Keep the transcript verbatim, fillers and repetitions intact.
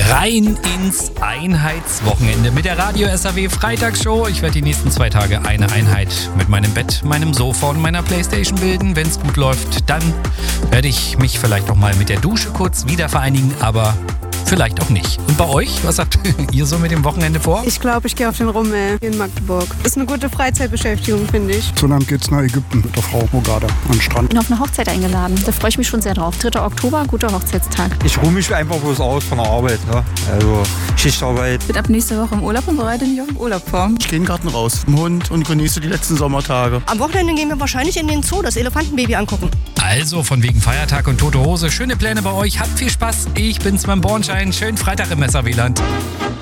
Rein ins Einheitswochenende mit der Radio S A W Freitagsshow. Ich werde die nächsten zwei Tage eine Einheit mit meinem Bett, meinem Sofa und meiner Playstation bilden. Wenn es gut läuft, dann werde ich mich vielleicht auch mal mit der Dusche kurz wieder vereinigen, aber vielleicht auch nicht. Und bei euch, was habt ihr so mit dem Wochenende vor? Ich glaube, ich gehe auf den Rummel in Magdeburg. Ist eine gute Freizeitbeschäftigung, finde ich. So dann geht's nach Ägypten mit der Frau Mogada an den Strand. Ich bin auf eine Hochzeit eingeladen. Da freue ich mich schon sehr drauf. dritter Oktober, guter Hochzeitstag. Ich ruhe mich einfach bloß aus von der Arbeit. Ne? Also Schichtarbeit. Ich bin ab nächste Woche im Urlaub und bereite mich auf den Urlaub vor. Ich gehe in den Garten raus, im Hund und genieße die letzten Sommertage. Am Wochenende gehen wir wahrscheinlich in den Zoo, das Elefantenbaby angucken. Also von wegen Feiertag und tote Hose. Schöne Pläne bei euch. Habt viel Spaß. Ich bin's, mein Bornschein. Schönen Freitag im S A W-Land.